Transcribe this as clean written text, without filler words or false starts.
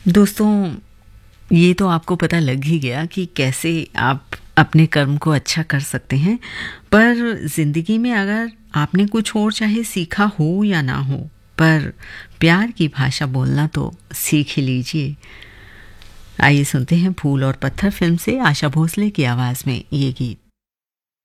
दोस्तों, ये तो आपको पता लग ही गया कि कैसे आप अपने कर्म को अच्छा कर सकते हैं। पर ज़िंदगी में अगर आपने कुछ और चाहे सीखा हो या ना हो, पर प्यार की भाषा बोलना तो सीख ही लीजिए। आइए सुनते हैं फूल और पत्थर फिल्म से आशा भोसले की आवाज़ में ये गीत।